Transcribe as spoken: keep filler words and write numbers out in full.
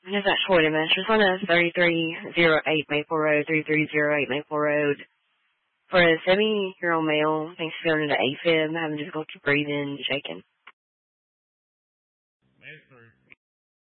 Is that Shorty Mistress on a thirty-three oh eight Maple Road, thirty-three oh eight Maple Road. For a seventy-year-old male, thanks for going into AFib, having difficulty breathing, shaking. Made it through.